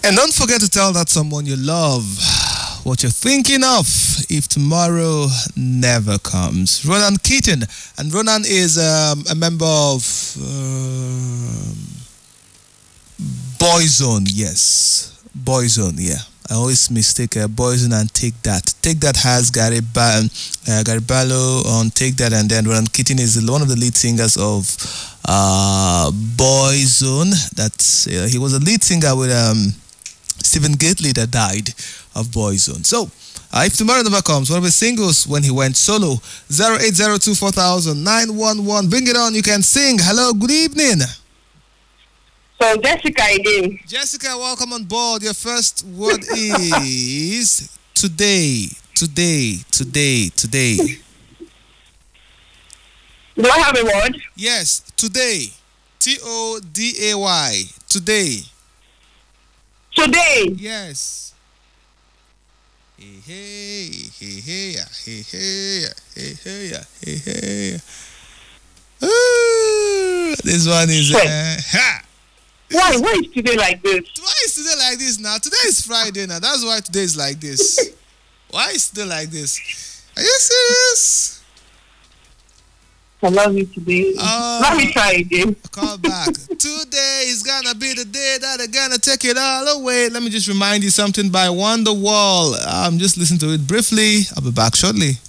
And don't forget to tell that someone you love what you're thinking of if tomorrow never comes. Ronan Keaton. And Ronan is a member of Boyzone. Yes. Boyzone, yeah. I always mistake Boyzone and Take That. Take That has Gary Barlow on Take That, and then Ronan Keaton is one of the lead singers of Boyzone. That's he was a lead singer with Stephen Gately that died of Boyzone. So, if tomorrow never comes, one of his singles when he went solo, 08024000 Bring it on, you can sing. Hello, good evening. So, Jessica again. Jessica, welcome on board. Your first word is today. Today. Do I have a word? Yes, today. Today. Today. Today. Yes. Hey. This one is Why is today like this? Why is today like this now? Today is Friday now. That's why today is like this. Why is today like this? Are you serious? I love you today. Let me try again. Call back. Today is gonna be the day that they're gonna take it all away. Let me just remind you something by Wonderwall. Just listen to it briefly. I'll be back shortly.